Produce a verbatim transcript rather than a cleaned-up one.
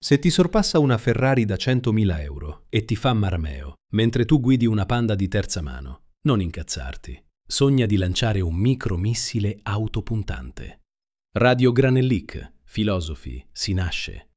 Se ti sorpassa una Ferrari da centomila euro e ti fa marameo, mentre tu guidi una Panda di terza mano, non incazzarti. Sogna di lanciare un micromissile autopuntante. Radio Granellic. Filosofi. Si nasce.